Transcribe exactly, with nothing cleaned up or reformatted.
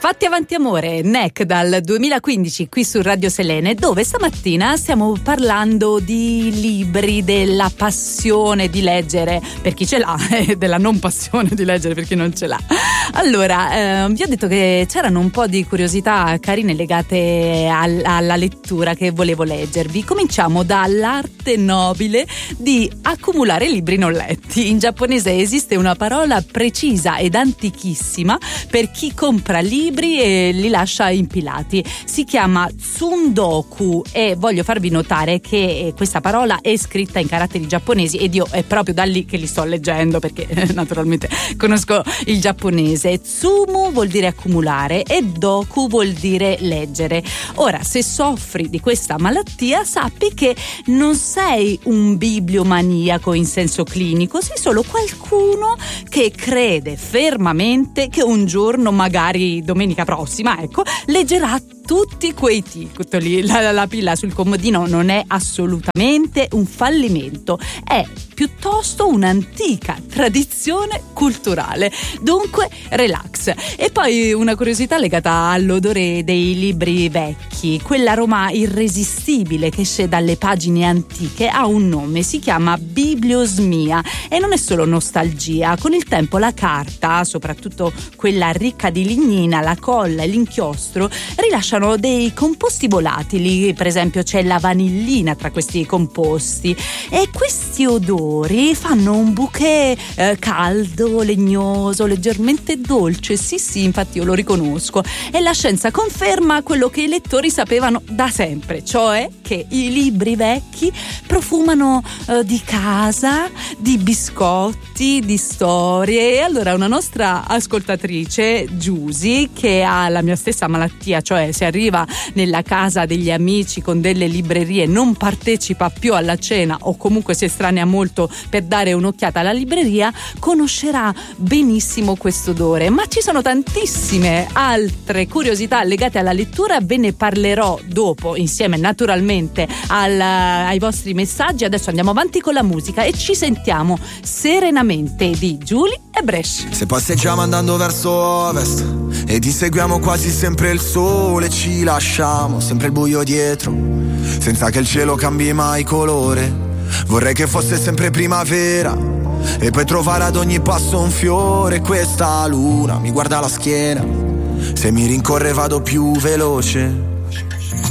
Fatti avanti amore, N E C dal duemilaquindici qui su Radio Selene, dove stamattina stiamo parlando di libri, della passione di leggere per chi ce l'ha e della non passione di leggere per chi non ce l'ha. Allora, eh, vi ho detto che c'erano un po' di curiosità carine legate al, alla lettura che volevo leggervi. Cominciamo dall'arte nobile di accumulare libri non letti. In giapponese esiste una parola precisa ed antichissima per chi compra libri e li lascia impilati. Si chiama tsundoku e voglio farvi notare che questa parola è scritta in caratteri giapponesi ed io è proprio da lì che li sto leggendo, perché naturalmente conosco il giapponese. Tsumu vuol dire accumulare e doku vuol dire leggere. Ora, se soffri di questa malattia, sappi che non sei un bibliomaniaco in senso clinico, sei solo qualcuno che crede fermamente che un giorno, magari domenica prossima, ecco, leggerà tutti quei titoli. La, la pilla sul comodino non è assolutamente un fallimento, è piuttosto un'antica tradizione culturale. Dunque, relax. E poi una curiosità legata all'odore dei libri vecchi. Quell'aroma irresistibile che esce dalle pagine antiche ha un nome, si chiama bibliosmia e non è solo nostalgia. Con il tempo la carta, soprattutto quella ricca di lignina, la colla e l'inchiostro, rilasciano dei composti volatili. Per esempio c'è la vanillina tra questi composti e questi odori fanno un bouquet eh, caldo, legnoso, leggermente dolce. Sì sì, infatti io lo riconosco e la scienza conferma quello che i lettori sapevano da sempre, cioè che i libri vecchi profumano eh, di casa, di biscotti, di storie. E allora una nostra ascoltatrice, Giusy, che ha la mia stessa malattia, cioè se arriva nella casa degli amici con delle librerie non partecipa più alla cena o comunque si estranea molto per dare un'occhiata alla libreria, conoscerà benissimo questo odore. Ma ci sono tantissime altre curiosità legate alla lettura, ve ne parlerò dopo insieme naturalmente al, ai vostri messaggi. Adesso andiamo avanti con la musica e ci sentiamo Serenamente di Giulia e Brescia. Se passeggiamo andando verso ovest e ti seguiamo quasi sempre il sole, ci lasciamo sempre il buio dietro senza che il cielo cambi mai colore. Vorrei che fosse sempre primavera e poi trovare ad ogni passo un fiore. Questa luna mi guarda la schiena, se mi rincorre vado più veloce.